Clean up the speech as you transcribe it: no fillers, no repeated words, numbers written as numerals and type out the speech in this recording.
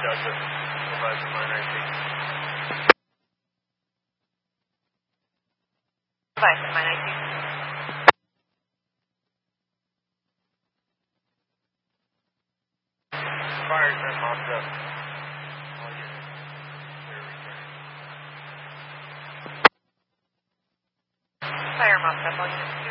Douglas, Supervisor Minor 18. Supervisor Minor 18. Fire turn mopped up. All units. Clear return. Fire mopped up, all units.